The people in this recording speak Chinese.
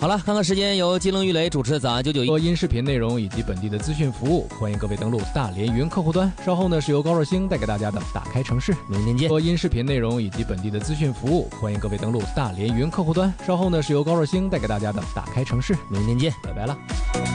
好了，看看时间，由金龙玉雷主持的早安991 播音视频内容以及本地的资讯服务，欢迎各位登录大连云客户端。稍后呢是由高若星带给大家的打开城市， 明天见。 播音视频内容以及本地的资讯服务，欢迎各位登录大连云客户端。稍后呢是由高若星带给大家的打开城市， 明天见， 拜拜了。